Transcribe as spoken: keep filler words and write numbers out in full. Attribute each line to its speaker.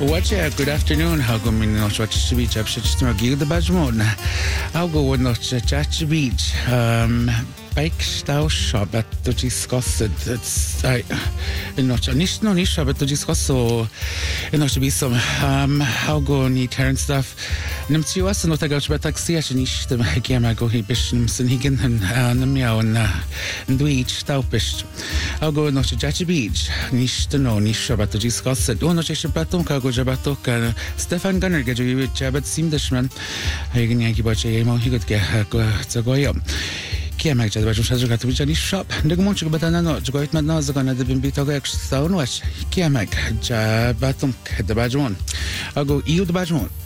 Speaker 1: Watch it. Good afternoon. How go me no watch the beach. I'm just to give the badge more. How go when not chat the beach. Um, bike stau shop at to discuss it. It's I not nicht no nicht aber to discuss so in not be some um how go ni turn stuff. Nimmt you us not I got better taxi as nicht dem game go hi bisschen sin higen an mir und und du stau bist. How go not chat the beach. Nicht no nicht aber to discuss it. Und ich beton ka go jabato ka Stefan Gunner ge ju jabat sim dashman. Higen yaki bache mo higot ge go go yom. Kia meg jadba jum shazur katu bijani shop. Ndeg monch batana no jgoit mat na zagana de bimbi toga ek saun wash. Kia meg jabatum de bajmon. Ago iu de bajmon.